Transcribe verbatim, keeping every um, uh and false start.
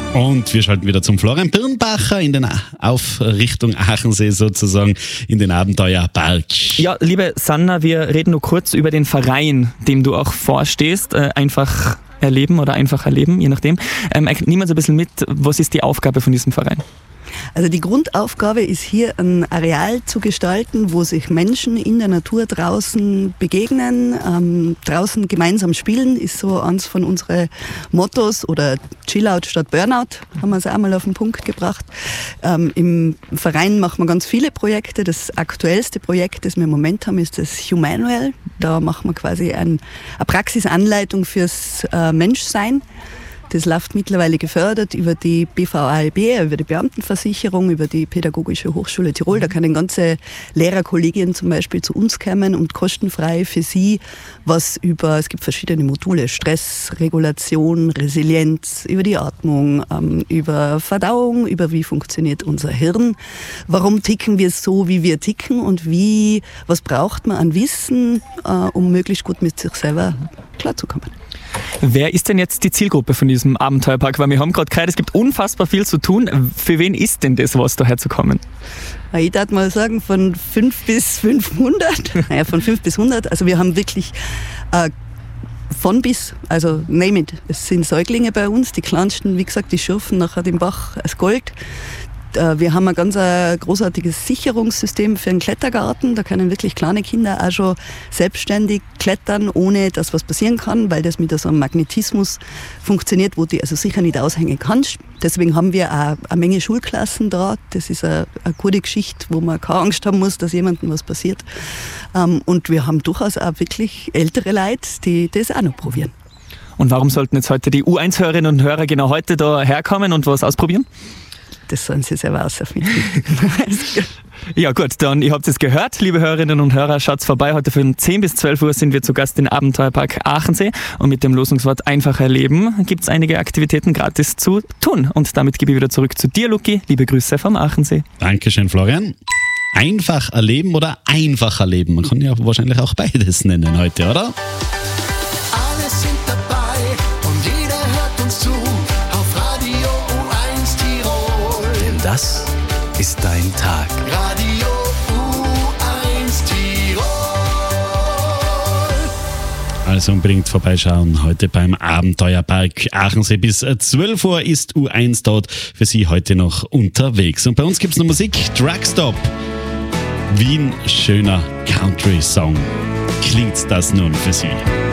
Und wir schalten wieder zum Florian Birnbacher in den auf Richtung Achensee sozusagen, in den Abenteuerpark. Ja, liebe Sanna, wir reden nur kurz über den Verein, dem du auch vorstehst. Äh, einfach erleben oder einfach erleben, je nachdem. Ähm, nimm uns ein bisschen mit, was ist die Aufgabe von diesem Verein? Also die Grundaufgabe ist hier ein Areal zu gestalten, wo sich Menschen in der Natur draußen begegnen, ähm, draußen gemeinsam spielen, ist so eins von unseren Mottos, oder Chillout statt Burnout, haben wir es auch mal auf den Punkt gebracht. Ähm, Im Verein machen wir ganz viele Projekte. Das aktuellste Projekt, das wir im Moment haben, ist das Humanual. Da machen wir quasi ein, eine Praxisanleitung fürs äh, Menschsein. Das läuft mittlerweile gefördert über die B V A L B, über die Beamtenversicherung, über die Pädagogische Hochschule Tirol. Da können ganze Lehrerkollegien zum Beispiel zu uns kommen und kostenfrei für sie was über, es gibt verschiedene Module, Stressregulation, Resilienz, über die Atmung, ähm, über Verdauung, über wie funktioniert unser Hirn, warum ticken wir so, wie wir ticken und wie, was braucht man an Wissen, äh, um möglichst gut mit sich selber klarzukommen. Wer ist denn jetzt die Zielgruppe von diesem Abenteuerpark? Weil wir haben gerade gehört, es gibt unfassbar viel zu tun. Für wen ist denn das, was daher zu kommen? Ich würde mal sagen, von fünf bis fünfhundert. Naja, von fünf bis hundert. Also wir haben wirklich äh, von bis, also name it. Es sind Säuglinge bei uns, die kleinsten, wie gesagt, die schürfen nachher den Bach als Gold. Wir haben ein ganz ein großartiges Sicherungssystem für einen Klettergarten. Da können wirklich kleine Kinder auch schon selbstständig klettern, ohne dass was passieren kann, weil das mit so einem Magnetismus funktioniert, wo du also sicher nicht aushängen kannst. Deswegen haben wir auch eine Menge Schulklassen da. Das ist eine, eine gute Geschichte, wo man keine Angst haben muss, dass jemandem was passiert. Und wir haben durchaus auch wirklich ältere Leute, die das auch noch probieren. Und warum sollten jetzt heute die U eins Hörerinnen und Hörer genau heute da herkommen und was ausprobieren? Das sollen Sie selber ausfinden. Ja gut, dann ihr habt es gehört, liebe Hörerinnen und Hörer, schaut vorbei. Heute von zehn bis zwölf Uhr sind wir zu Gast im Abenteuerpark Achensee und mit dem Losungswort einfach erleben gibt es einige Aktivitäten gratis zu tun. Und damit gebe ich wieder zurück zu dir, Luki. Liebe Grüße vom Achensee. Dankeschön, Florian. Einfach erleben oder einfach erleben? Man kann ja wahrscheinlich auch beides nennen heute, oder? Alle sind dabei und jeder hört uns zu auf Radio U eins Tirol. Denn das ist dein Tag. Radio U eins Tirol. Also unbedingt vorbeischauen heute beim Abenteuerpark Achensee. Bis zwölf Uhr ist U eins dort für Sie heute noch unterwegs. Und bei uns gibt es noch Musik. Truckstop. Wie ein schöner Country-Song klingt das nun für Sie.